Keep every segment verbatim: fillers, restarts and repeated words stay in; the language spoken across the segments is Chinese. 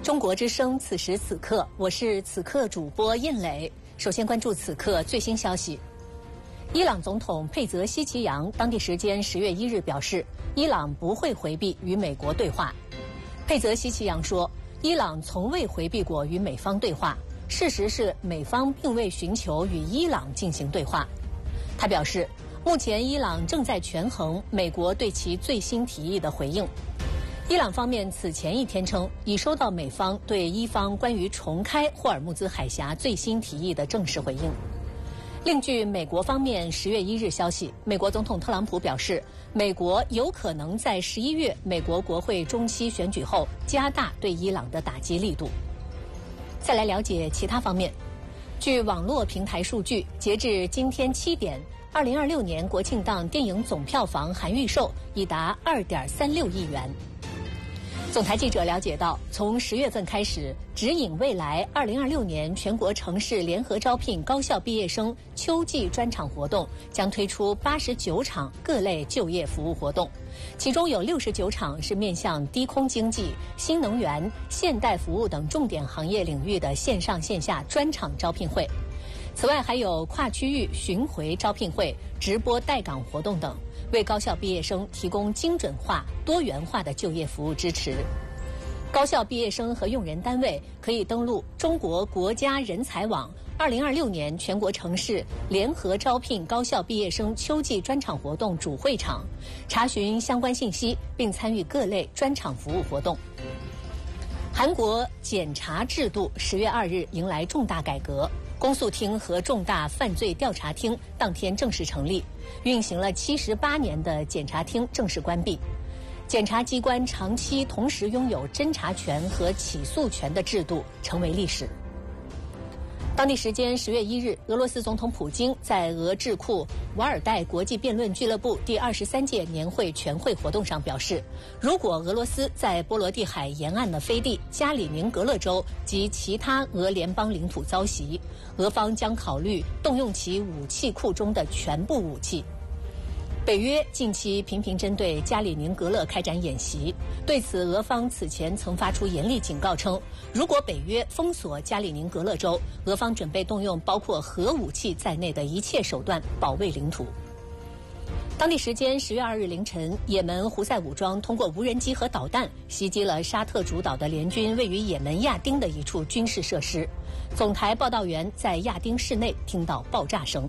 中国之声，此时此刻，我是此刻主播印磊。首先关注此刻最新消息。伊朗总统佩泽希奇扬当地时间十月一日表示，伊朗不会回避与美国对话。佩泽希奇扬说，伊朗从未回避过与美方对话，事实是美方并未寻求与伊朗进行对话。他表示，目前伊朗正在权衡美国对其最新提议的回应。伊朗方面此前一天称，已收到美方对伊方关于重开霍尔木兹海峡最新提议的正式回应。另据美国方面十月一日消息，美国总统特朗普表示，美国有可能在十一月美国国会中期选举后加大对伊朗的打击力度。再来了解其他方面。据网络平台数据，截至今天七点，二零二六年国庆档电影总票房含预售已达二点三六亿元。总台记者了解到，从十月份开始，指引未来二零二六年全国城市联合招聘高校毕业生秋季专场活动将推出八十九场各类就业服务活动，其中有六十九场是面向低空经济、新能源、现代服务等重点行业领域的线上线下专场招聘会。此外，还有跨区域巡回招聘会、直播带岗活动等，为高校毕业生提供精准化、多元化的就业服务支持。高校毕业生和用人单位可以登录中国国家人才网二零二六年全国城市联合招聘高校毕业生秋季专场活动主会场，查询相关信息，并参与各类专场服务活动。韩国检察制度十月二日迎来重大改革，公诉厅和重大犯罪调查厅当天正式成立，运行了七十八年的检察厅正式关闭。检察机关长期同时拥有侦查权和起诉权的制度成为历史。当地时间十月一日，俄罗斯总统普京在俄智库瓦尔代国际辩论俱乐部第二十三届年会全会活动上表示，如果俄罗斯在波罗的海沿岸的飞地加里宁格勒州及其他俄联邦领土遭袭，俄方将考虑动用其武器库中的全部武器。北约近期频频针对加里宁格勒开展演习，对此俄方此前曾发出严厉警告称，如果北约封锁加里宁格勒州，俄方准备动用包括核武器在内的一切手段保卫领土。当地时间十月二日凌晨，也门胡塞武装通过无人机和导弹袭击了沙特主导的联军位于也门亚丁的一处军事设施，总台报道员在亚丁市内听到爆炸声。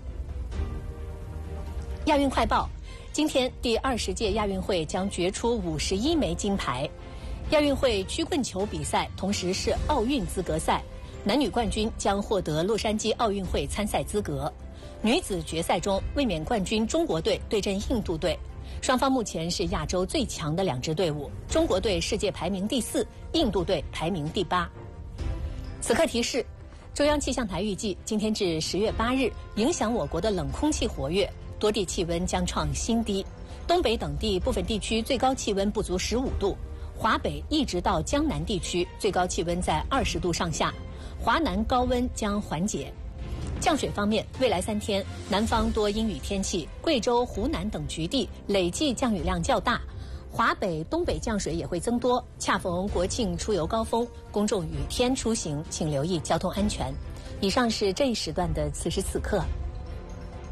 亚运快报，今天第二十届亚运会将决出五十一枚金牌。亚运会曲棍球比赛同时是奥运资格赛，男女冠军将获得洛杉矶奥运会参赛资格。女子决赛中，卫冕冠军中国队对阵印度队，双方目前是亚洲最强的两支队伍，中国队世界排名第四，印度队排名第八。此刻提示，中央气象台预计今天至十月八日，影响我国的冷空气活跃，多地气温将创新低，东北等地部分地区最高气温不足十五度，华北一直到江南地区最高气温在二十度上下，华南高温将缓解。降水方面，未来三天南方多阴雨天气，贵州、湖南等局地累计降雨量较大，华北、东北降水也会增多。恰逢国庆出游高峰，公众雨天出行请留意交通安全。以上是这一时段的此时此刻。